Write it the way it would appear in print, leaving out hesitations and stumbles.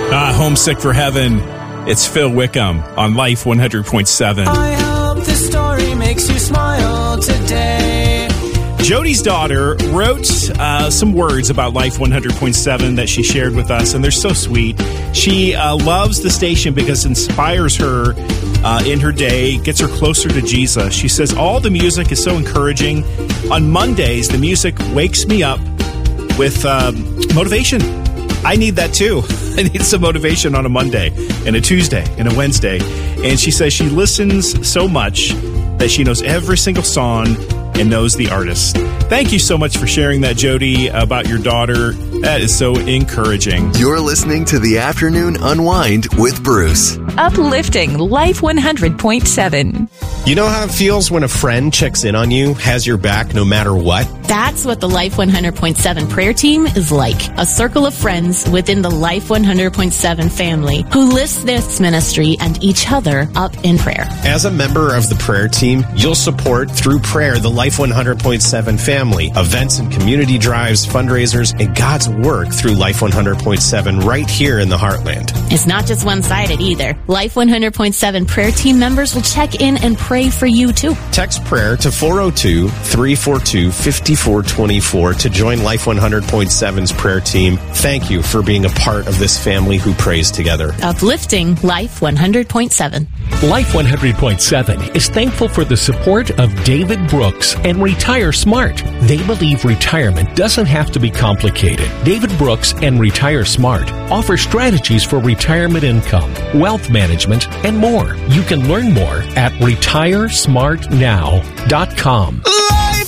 Homesick for Heaven. It's Phil Wickham on Life 100.7. I hope the story makes you smile today. Jody's daughter wrote some words about Life 100.7 that she shared with us, and they're so sweet. She loves the station because it inspires her in her day, gets her closer to Jesus. She says, all the music is so encouraging. On Mondays, the music wakes me up with motivation. I need that too. I need some motivation on a Monday and a Tuesday and a Wednesday. And she says she listens so much that she knows every single song and knows the artist. Thank you so much for sharing that, Jody, about your daughter. That is so encouraging. You're listening to The Afternoon Unwind with Bruce. Uplifting Life 100.7. You know how it feels when a friend checks in on you, has your back no matter what? That's what the Life 100.7 prayer team is like. A circle of friends within the Life 100.7 family who lifts this ministry and each other up in prayer. As a member of the prayer team, you'll support through prayer the Life 100.7 family, events and community drives, fundraisers, and God's work through Life 100.7 right here in the Heartland. It's not just one-sided either. Life 100.7 prayer team members will check in and pray for you too. Text prayer to 402-342-5424 to join Life 100.7's prayer team. Thank you for being a part of this family who prays together. Uplifting Life 100.7. Life 100.7 is thankful for the support of David Brooks and Retire Smart. They believe retirement doesn't have to be complicated. David Brooks and Retire Smart offer strategies for retirement income, wealth management, and more. You can learn more at retiresmartnow.com. Life